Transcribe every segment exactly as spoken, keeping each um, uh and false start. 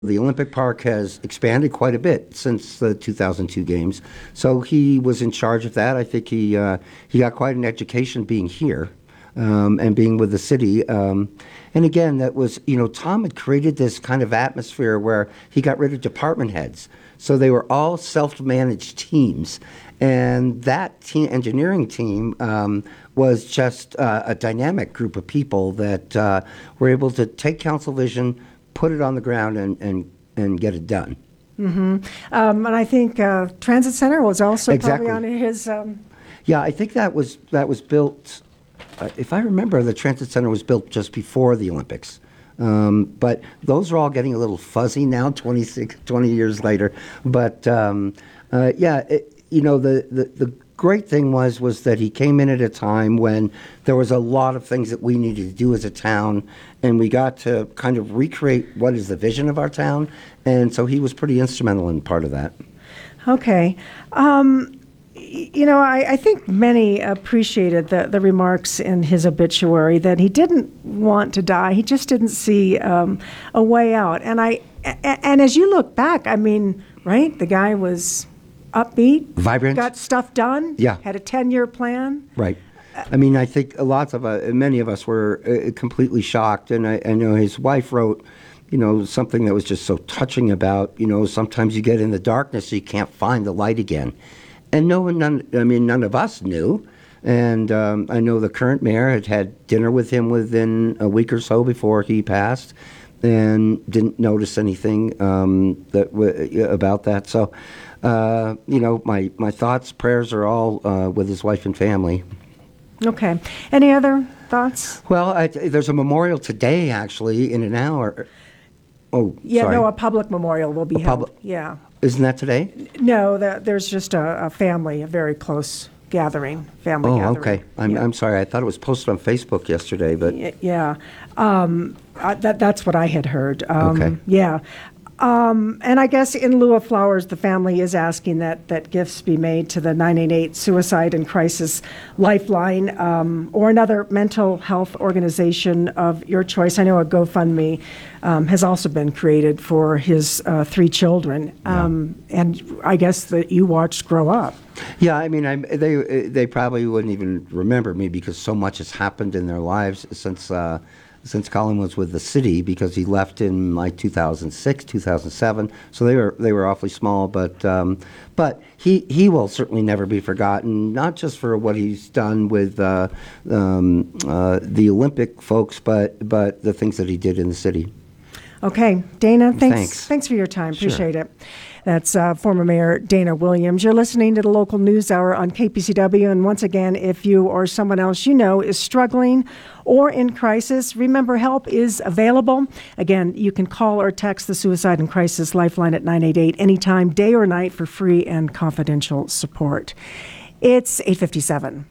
The Olympic Park has expanded quite a bit since the two thousand two games, so he was in charge of that. I think he uh, he got quite an education being here um, and being with the city. Um, and again, that was, you know, Tom had created this kind of atmosphere where he got rid of department heads, so they were all self-managed teams, and that team, engineering team um, was just uh, a dynamic group of people that uh, were able to take council vision, put it on the ground, and, and, and get it done. Mm-hmm. Um, and I think uh, Transit Center was also Exactly. probably on his... Um... Yeah, I think that was that was built, uh, if I remember, the Transit Center was built just before the Olympics. Um, but those are all getting a little fuzzy now, twenty-six, twenty years later. But, um, uh, yeah, it, you know, the, the, the great thing was was that he came in at a time when there was a lot of things that we needed to do as a town, and we got to kind of recreate what is the vision of our town, and so he was pretty instrumental in part of that. Okay. Um, y- you know, I, I think many appreciated the, the remarks in his obituary that he didn't want to die. He just didn't see um, a way out. And I, a- and as you look back, I mean, right, the guy was upbeat, Vibrant. got stuff done, Yeah. had a ten-year plan. Right. I mean, I think lots of, uh, many of us were uh, completely shocked, and I, I know his wife wrote, you know, something that was just so touching about, you know, sometimes you get in the darkness, so you can't find the light again. And no one, none, I mean, none of us knew. And um, I know the current mayor had had dinner with him within a week or so before he passed, and didn't notice anything um, that w- about that. So, uh, you know, my, my thoughts, prayers are all uh, with his wife and family. Okay. Any other thoughts? Well, I, there's a memorial today, actually, in an hour. Oh, Yeah, sorry. no, a public memorial will be A held. public- Yeah. Isn't that today? No, the, there's just a, a family, a very close gathering, family Oh, gathering. okay. I'm, Yeah. I'm sorry. I thought it was posted on Facebook yesterday, but Y- Yeah, um, uh, that, that's what I had heard. Um, Okay. Yeah. Um, and I guess in lieu of flowers, the family is asking that, that gifts be made to the nine eight eight Suicide and Crisis Lifeline um, or another mental health organization of your choice. I know a GoFundMe um, has also been created for his uh, three children, um, and I guess that you watched grow up. yeah, I mean, I, they they probably wouldn't even remember me because so much has happened in their lives since uh, since Colin was with the city, because he left in like two thousand six, two thousand seven. So they were they were awfully small, but um, but he he will certainly never be forgotten. Not just for what he's done with uh, um, uh, the Olympic folks, but but the things that he did in the city. Okay, Dana, thanks. Thanks. Thanks for your time. Sure. Appreciate it. That's uh, former Mayor Dana Williams. You're listening to the Local News Hour on K P C W. And once again, if you or someone else you know is struggling or in crisis, remember help is available. Again, you can call or text the Suicide and Crisis Lifeline at nine eight eight anytime, day or night, for free and confidential support. It's eight fifty-seven.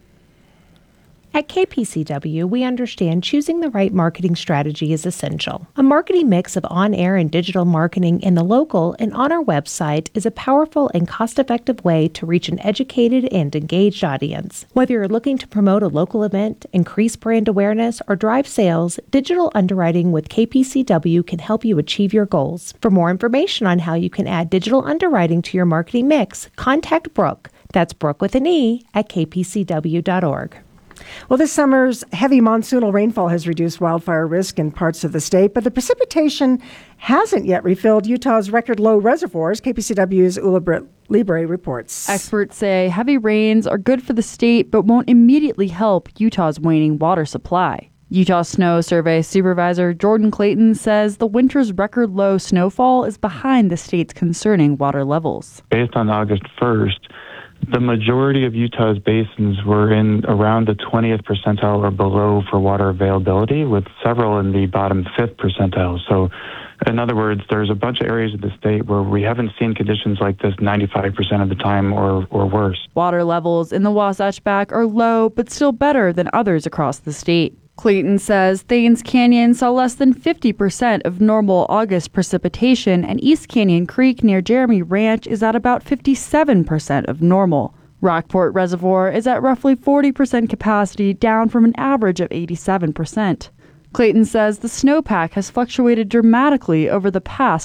At K P C W, we understand choosing the right marketing strategy is essential. A marketing mix of on-air and digital marketing in the local and on our website is a powerful and cost-effective way to reach an educated and engaged audience. Whether you're looking to promote a local event, increase brand awareness, or drive sales, digital underwriting with K P C W can help you achieve your goals. For more information on how you can add digital underwriting to your marketing mix, contact Brooke. That's Brooke with an E at k p c w dot org. Well, this summer's heavy monsoonal rainfall has reduced wildfire risk in parts of the state, but the precipitation hasn't yet refilled Utah's record low reservoirs. K P C W's Ula Britt Libre reports. Experts say heavy rains are good for the state, but won't immediately help Utah's waning water supply. Utah Snow Survey Supervisor Jordan Clayton says the winter's record low snowfall is behind the state's concerning water levels. Based on August first, the majority of Utah's basins were in around the twentieth percentile or below for water availability, with several in the bottom fifth percentile. So, in other words, there's a bunch of areas of the state where we haven't seen conditions like this ninety-five percent of the time or, or worse. Water levels in the Wasatch Back are low, but still better than others across the state. Clayton says Thames Canyon saw less than fifty percent of normal August precipitation, and East Canyon Creek near Jeremy Ranch is at about fifty-seven percent of normal. Rockport Reservoir is at roughly forty percent capacity, down from an average of eighty-seven percent. Clayton says the snowpack has fluctuated dramatically over the past